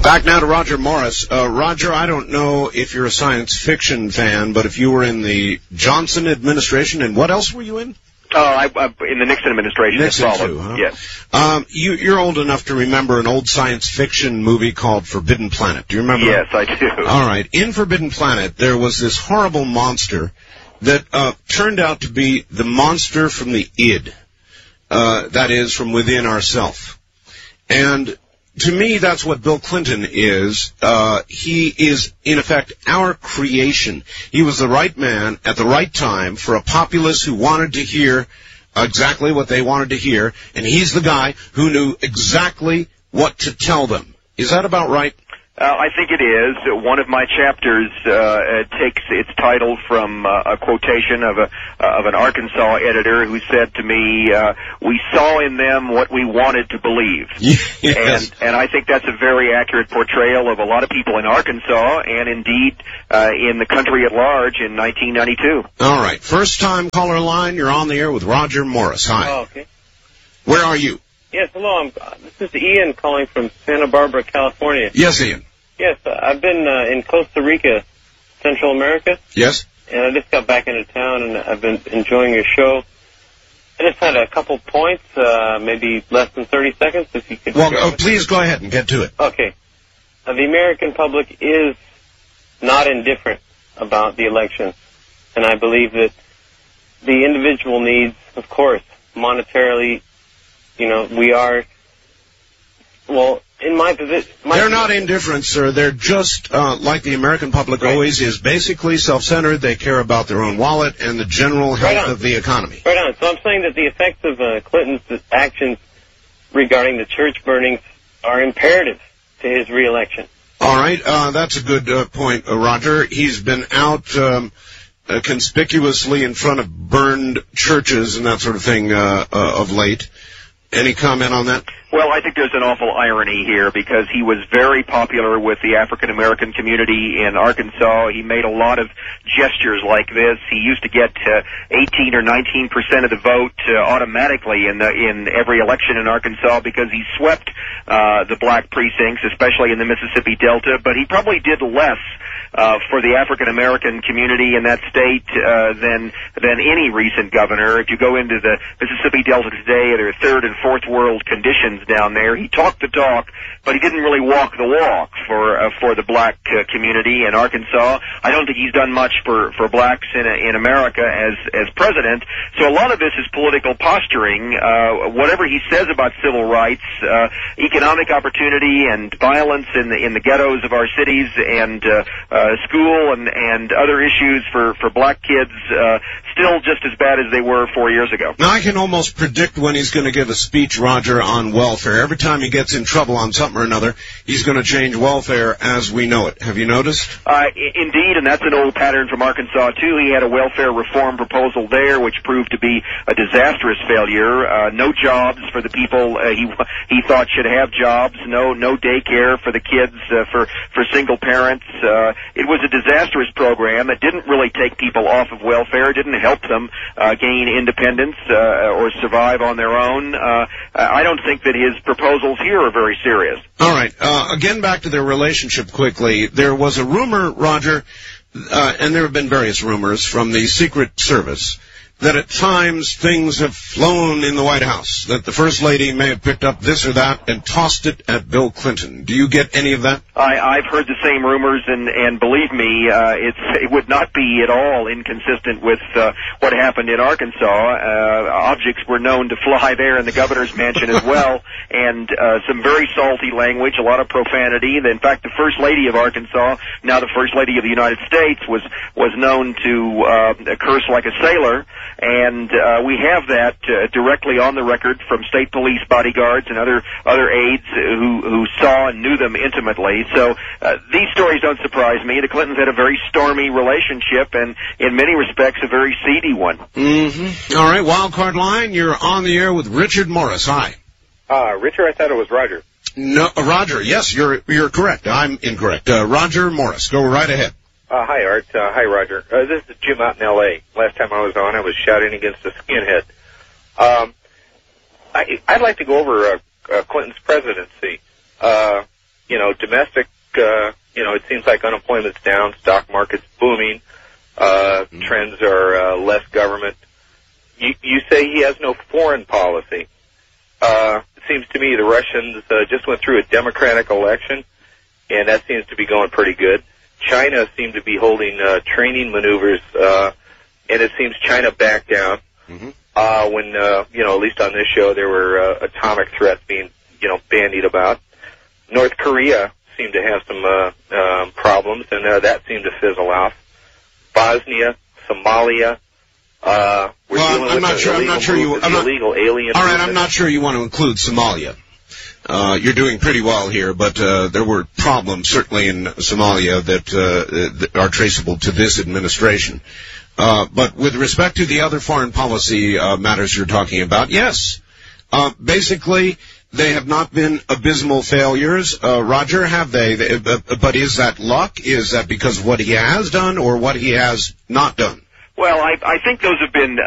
Back now to Roger Morris. Roger, I don't know if you're a science fiction fan, but if you were in the Johnson administration, and what else were you in? I'm in the Nixon administration. Nixon too, huh? Yes. You're old enough to remember an old science fiction movie called Forbidden Planet. Do you remember? Yes, I do. All right. In Forbidden Planet, there was this horrible monster that turned out to be the monster from the id. That is, from within ourself. And to me, that's what Bill Clinton is. He is, in effect, our creation. He was the right man at the right time for a populace who wanted to hear exactly what they wanted to hear, and he's the guy who knew exactly what to tell them. Is that about right? I think it is. One of my chapters takes its title from a quotation of an Arkansas editor who said to me, "We saw in them what we wanted to believe." Yes. And I think that's a very accurate portrayal of a lot of people in Arkansas and indeed in the country at large in 1992. All right. First time caller line, you're on the air with Roger Morris. Hi. Oh, okay. Where are you? Yes, hello. This is Ian calling from Santa Barbara, California. Yes, Ian. Yes, I've been in Costa Rica, Central America. Yes. And I just got back into town, and I've been enjoying your show. I just had a couple points, maybe less than 30 seconds, if you could... Well, please go ahead and get to it. Okay. The American public is not indifferent about the election, and I believe that the individual needs, of course, monetarily, we are... Well, in my position... They're not indifferent, sir. They're just, like the American public always is, basically self-centered. They care about their own wallet and the general health of the economy. Right on. So I'm saying that the effects of Clinton's actions regarding the church burnings are imperative to his re-election. All right. That's a good point, Roger. He's been out conspicuously in front of burned churches and that sort of thing of late. Any comment on that? Well, I think there's an awful irony here because he was very popular with the African-American community in Arkansas. He made a lot of gestures like this. He used to get 18 or 19% of the vote automatically in every election in Arkansas because he swept the black precincts, especially in the Mississippi Delta, but he probably did less for the African-American community in that state than any recent governor. If you go into the Mississippi Delta today, there are third and fourth world conditions down there. He talked the talk, but he didn't really walk the walk for the black community in Arkansas. I don't think he's done much for blacks in America as president. So a lot of this is political posturing. Whatever he says about civil rights, economic opportunity, and violence in the ghettos of our cities, and school and other issues for black kids, still just as bad as they were 4 years ago. Now, I can almost predict when he's going to give a speech, Roger, on welfare. Every time he gets in trouble on something or another, he's going to change welfare as we know it. Have you noticed? Indeed, and that's an old pattern from Arkansas, too. He had a welfare reform proposal there, which proved to be a disastrous failure. No jobs for the people he thought should have jobs. No daycare for the kids, for single parents. It was a disastrous program. It didn't really take people off of welfare. It didn't help them gain independence or survive on their own. I don't think that his proposals here are very serious. All right. Again, back to their relationship quickly. There was a rumor, Roger, and there have been various rumors from the Secret Service, that at times things have flown in the White House, that the First Lady may have picked up this or that and tossed it at Bill Clinton. Do you get any of that? I've heard the same rumors, and believe me, it would not be at all inconsistent with what happened in Arkansas. Objects were known to fly there in the governor's mansion as well, and some very salty language, a lot of profanity. In fact, the First Lady of Arkansas, now the First Lady of the United States, was known to curse like a sailor. And we have that directly on the record from state police bodyguards and other aides who saw and knew them intimately. So these stories don't surprise me. The Clintons had a very stormy relationship, and in many respects a very seedy one. Mm-hmm. All right, wild card line. You're on the air with Richard Morris. Hi. Richard, I thought it was Roger. No, Roger. Yes, you're correct. I'm incorrect. Roger Morris. Go right ahead. Hi, Art. Hi, Roger. This is Jim out in L.A. Last time I was on, I was shouting against a skinhead. I'd like to go over Clinton's presidency. domestic, it seems like unemployment's down, stock market's booming, trends are less government. You say he has no foreign policy. It seems to me the Russians just went through a democratic election, and that seems to be going pretty good. China seemed to be holding training maneuvers, and it seems China backed down. Mm-hmm. When at least on this show, there were atomic threats being, bandied about. North Korea seemed to have some problems, and that seemed to fizzle out. Bosnia, Somalia. I'm not sure you. Illegal alien. All right, I'm not sure you want to include Somalia. You're doing pretty well here, but there were problems certainly in Somalia that are traceable to this administration. But with respect to the other foreign policy matters you're talking about, yes. Basically, they have not been abysmal failures. Roger, have they? But is that luck? Is that because of what he has done or what he has not done? Well, I think those have been